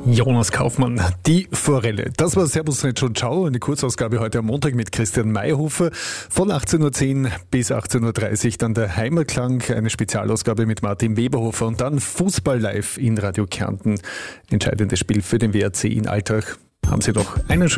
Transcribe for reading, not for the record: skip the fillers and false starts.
Jonas Kaufmann, die Forelle. Das war Servus nicht schon ciao, eine Kurzausgabe heute am Montag mit Christian Mayhofer. Von 18.10 Uhr bis 18.30 Uhr dann der Heimatklang, eine Spezialausgabe mit Martin Weberhofer und dann Fußball live in Radio Kärnten. Entscheidendes Spiel für den WRC in Altach. Haben Sie doch einen schönen